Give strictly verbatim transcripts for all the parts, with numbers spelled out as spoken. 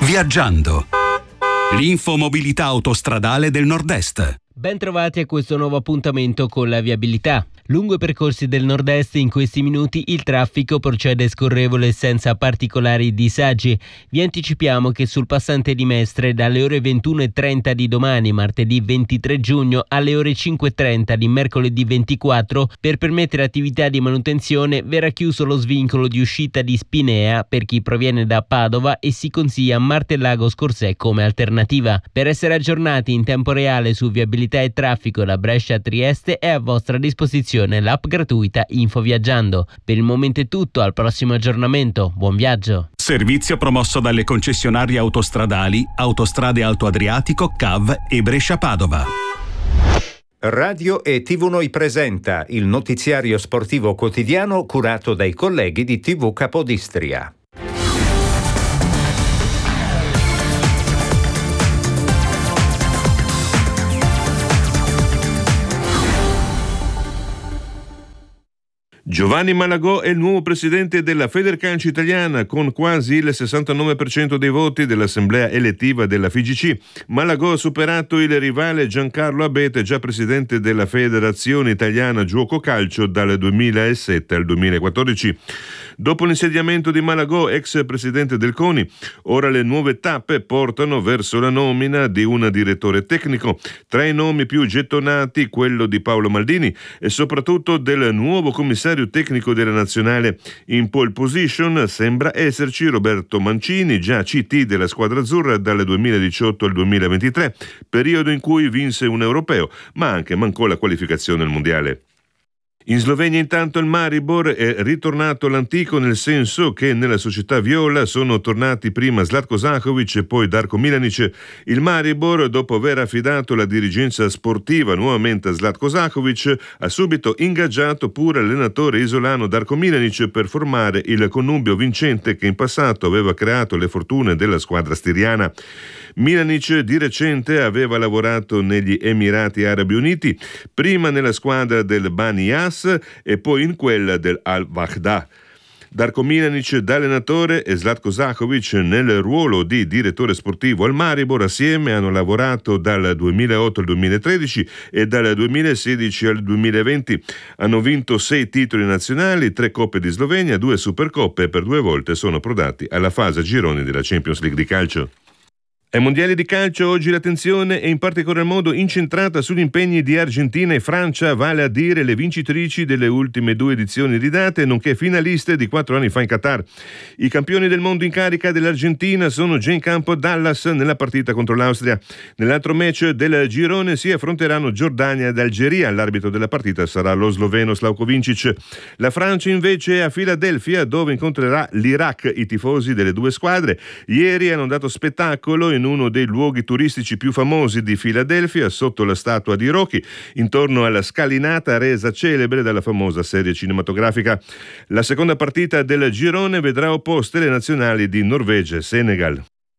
Viaggiando. L'infomobilità autostradale del Nord-Est. Ben trovati a questo nuovo appuntamento con la viabilità. Lungo i percorsi del nord-est in questi minuti il traffico procede scorrevole senza particolari disagi. Vi anticipiamo che sul passante di Mestre dalle ore ventuno e trenta di domani, martedì ventitré giugno, alle ore cinque e trenta di mercoledì ventiquattro, per permettere attività di manutenzione verrà chiuso lo svincolo di uscita di Spinea per chi proviene da Padova e si consiglia Martellago Scorsè come alternativa. Per essere aggiornati in tempo reale su viabilità e traffico da Brescia a Trieste è a vostra disposizione l'app gratuita Info Viaggiando. Per il momento è tutto, al prossimo aggiornamento. Buon viaggio. Servizio promosso dalle concessionarie autostradali Autostrade Alto Adriatico, C A V e Brescia Padova. Radio e tivù Noi presenta il notiziario sportivo quotidiano curato dai colleghi di tivù Capodistria. Giovanni Malagò è il nuovo presidente della Federcalcio italiana con quasi il sessantanove per cento dei voti dell'assemblea elettiva della F I G C. Malagò ha superato il rivale Giancarlo Abete, già presidente della Federazione Italiana Giuoco Calcio dal duemilasette al duemilaquattordici. Dopo l'insediamento di Malagò, ex presidente del CONI, ora le nuove tappe portano verso la nomina di un direttore tecnico. Tra i nomi più gettonati quello di Paolo Maldini e soprattutto del nuovo commissario tecnico della nazionale. In pole position sembra esserci Roberto Mancini, già C T della squadra azzurra dal duemiladiciotto al duemilaventitré, periodo in cui vinse un europeo, ma anche mancò la qualificazione al mondiale. In Slovenia intanto il Maribor è ritornato all'antico, nel senso che nella società viola sono tornati prima Zlatko Zahovic e poi Darko Milanic. Il Maribor, dopo aver affidato la dirigenza sportiva nuovamente a Zlatko Zahovic, ha subito ingaggiato pure l'allenatore isolano Darko Milanic per formare il connubio vincente che in passato aveva creato le fortune della squadra stiriana. Milanic di recente aveva lavorato negli Emirati Arabi Uniti, prima nella squadra del Bani Yas e poi in quella del Al-Wahda. Darko Milanic da allenatore e Zlatko Zahovic nel ruolo di direttore sportivo al Maribor assieme hanno lavorato dal duemilaotto al duemilatredici e dal duemilasedici al duemilaventi. Hanno vinto sei titoli nazionali, tre coppe di Slovenia, due supercoppe e per due volte sono approdati alla fase a gironi della Champions League di calcio. Ai mondiali di calcio oggi l'attenzione è in particolar modo incentrata sugli impegni di Argentina e Francia, vale a dire le vincitrici delle ultime due edizioni di date, nonché finaliste di quattro anni fa in Qatar. I campioni del mondo in carica dell'Argentina sono già in campo a Dallas nella partita contro l'Austria. Nell'altro match del girone si affronteranno Giordania ed Algeria. L'arbitro della partita sarà lo sloveno Slavko Vincic. La Francia invece è a Filadelfia, dove incontrerà l'Iraq. I tifosi delle due squadre ieri hanno dato spettacolo in uno dei luoghi turistici più famosi di Filadelfia, sotto la statua di Rocky, intorno alla scalinata resa celebre dalla famosa serie cinematografica. La seconda partita del girone vedrà opposte le nazionali di Norvegia e Senegal.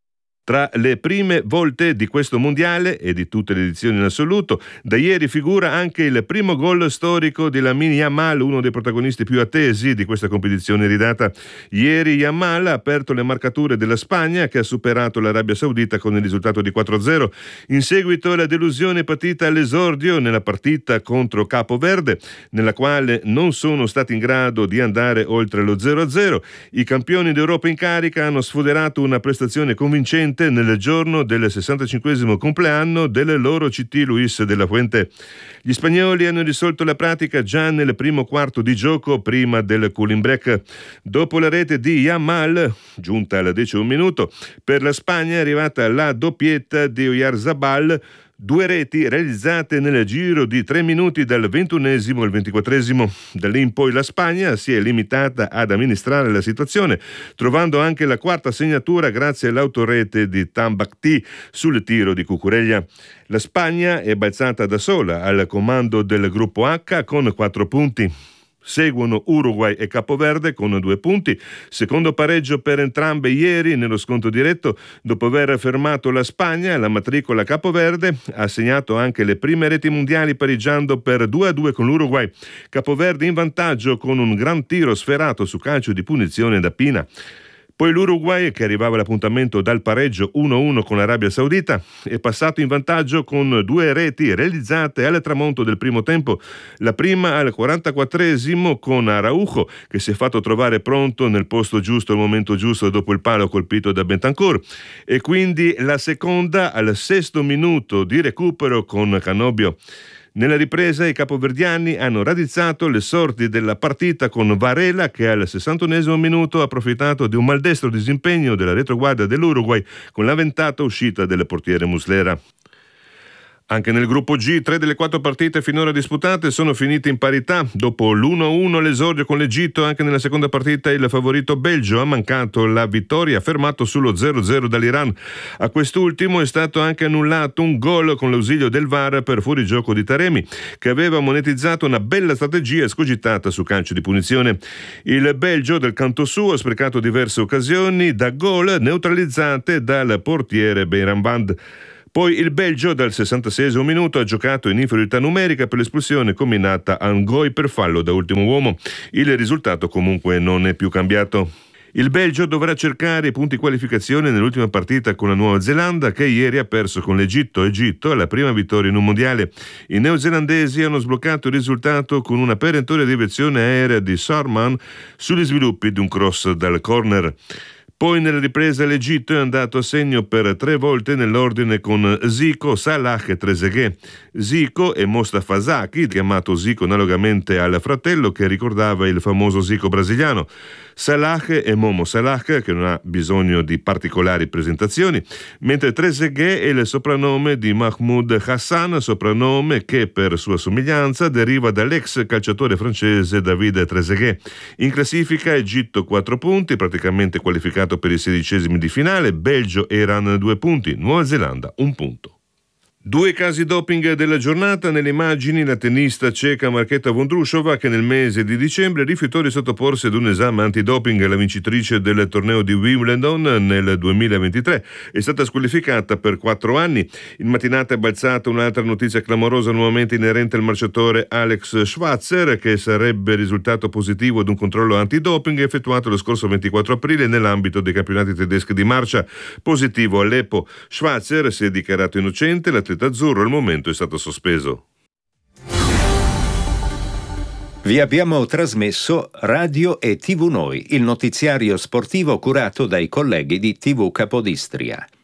Tra le prime volte di questo mondiale e di tutte le edizioni in assoluto, da ieri figura anche il primo gol storico di Lamine Yamal, uno dei protagonisti più attesi di questa competizione ridata. Ieri Yamal ha aperto le marcature della Spagna, che ha superato l'Arabia Saudita con il risultato di quattro a zero. In seguito alla delusione patita all'esordio nella partita contro Capo Verde, nella quale non sono stati in grado di andare oltre lo zero a zero, i campioni d'Europa in carica hanno sfoderato una prestazione convincente nel giorno del sessantacinquesimo compleanno del loro C T Luis de la Fuente. Gli spagnoli hanno risolto la pratica già nel primo quarto di gioco, prima del cooling break. Dopo la rete di Yamal, giunta al decimo minuto, per la Spagna è arrivata la doppietta di Oyarzabal, due reti realizzate nel giro di tre minuti dal ventunesimo al ventiquattresimo. Da lì in poi la Spagna si è limitata ad amministrare la situazione, trovando anche la quarta segnatura grazie all'autorete di Tambakti sul tiro di Cucurella. La Spagna è balzata da sola al comando del gruppo H con quattro punti. Seguono Uruguay e Capoverde con due punti, secondo pareggio per entrambe ieri nello scontro diretto. Dopo aver fermato la Spagna, la matricola Capoverde ha segnato anche le prime reti mondiali pareggiando per due a due con l'Uruguay. Capoverde in vantaggio con un gran tiro sferato su calcio di punizione da Pina. Poi l'Uruguay, che arrivava all'appuntamento dal pareggio uno a uno con l'Arabia Saudita, è passato in vantaggio con due reti realizzate al tramonto del primo tempo. La prima al quarantaquattresimo con Araujo, che si è fatto trovare pronto nel posto giusto al momento giusto dopo il palo colpito da Bentancur, e quindi la seconda al sesto minuto di recupero con Cannobio. Nella ripresa i capoverdiani hanno raddrizzato le sorti della partita con Varela, che al sessantunesimo minuto ha approfittato di un maldestro disimpegno della retroguardia dell'Uruguay con la ventata uscita del portiere Muslera. Anche nel gruppo G, tre delle quattro partite finora disputate sono finite in parità. Dopo l'uno a uno all'esordio con l'Egitto, anche nella seconda partita il favorito Belgio ha mancato la vittoria, fermato sullo zero a zero dall'Iran. A quest'ultimo è stato anche annullato un gol con l'ausilio del V A R per fuorigioco di Taremi, che aveva monetizzato una bella strategia escogitata su calcio di punizione. Il Belgio, del canto suo, ha sprecato diverse occasioni da gol neutralizzate dal portiere Beiranvand. Poi il Belgio dal sessantaseiesimo minuto ha giocato in inferiorità numerica per l'espulsione combinata a Ngoi per fallo da ultimo uomo. Il risultato comunque non è più cambiato. Il Belgio dovrà cercare i punti qualificazione nell'ultima partita con la Nuova Zelanda, che ieri ha perso con l'Egitto. Egitto è la prima vittoria in un mondiale. I neozelandesi hanno sbloccato il risultato con una perentoria direzione aerea di Sarman sugli sviluppi di un cross dal corner. Poi nella ripresa l'Egitto è andato a segno per tre volte nell'ordine con Zico, Salah e Trezeguet. Zico e Mostafa Zaki, chiamato Zico analogamente al fratello che ricordava il famoso Zico brasiliano. Salah e Momo Salah, che non ha bisogno di particolari presentazioni, mentre Trezeguet è il soprannome di Mahmoud Hassan, soprannome che per sua somiglianza deriva dall'ex calciatore francese David Trezeguet. In classifica Egitto quattro punti, praticamente qualificato per i sedicesimi di finale, Belgio e Iran due punti, Nuova Zelanda un punto. Due casi doping della giornata. Nelle immagini la tennista ceca Marketa Vondrousova, che nel mese di dicembre rifiutò di sottoporsi ad un esame antidoping. La vincitrice del torneo di Wimbledon nel duemilaventitré è stata squalificata per quattro anni. In mattinata è balzata un'altra notizia clamorosa nuovamente inerente al marciatore Alex Schwarzer, che sarebbe risultato positivo ad un controllo antidoping effettuato lo scorso ventiquattro aprile nell'ambito dei campionati tedeschi di marcia. Positivo all'E P O. Schwarzer si è dichiarato innocente, l'atleta azzurro al momento è stato sospeso. Vi abbiamo trasmesso Radio e tivù Noi, il notiziario sportivo curato dai colleghi di tivù Capodistria.